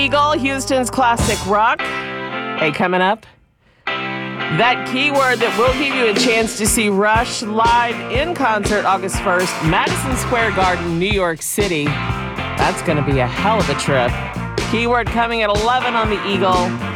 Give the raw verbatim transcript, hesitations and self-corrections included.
Eagle, Houston's classic rock. Hey, coming up, that keyword that will give you a chance to see Rush live in concert August first, Madison Square Garden, New York City. That's going to be a hell of a trip. Keyword coming at eleven on the Eagle.